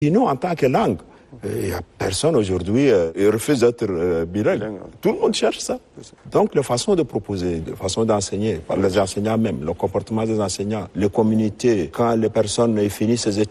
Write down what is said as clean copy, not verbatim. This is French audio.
Sinon, en tant que langue, il n'y a personne aujourd'hui qui refuse d'être bilingue. Tout le monde cherche ça. Donc, les façons de proposer, les façons d'enseigner, par les enseignants même, le comportement des enseignants, les communautés, quand les personnes finissent ces études,